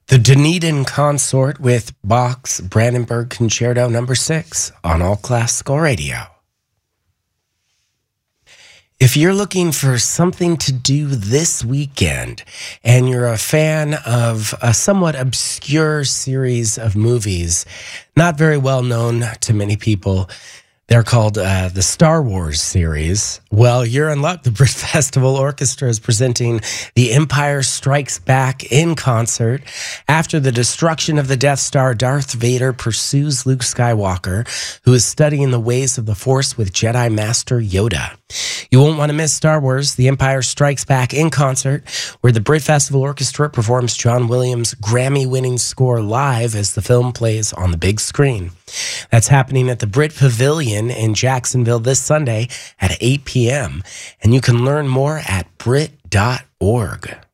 The Dunedin Consort with Bach's Brandenburg Concerto No. 6 on All Classical Radio. If you're looking for something to do this weekend and you're a fan of a somewhat obscure series of movies, not very well known to many people, they're called the Star Wars series. Well, you're in luck. The Brit Festival Orchestra is presenting The Empire Strikes Back in concert. After the destruction of the Death Star, Darth Vader pursues Luke Skywalker, who is studying the ways of the Force with Jedi Master Yoda. You won't want to miss Star Wars, The Empire Strikes Back in concert, where the Brit Festival Orchestra performs John Williams' Grammy-winning score live as the film plays on the big screen. That's happening at the Brit Pavilion in Jacksonville this Sunday at 8 p.m. And you can learn more at Brit.org.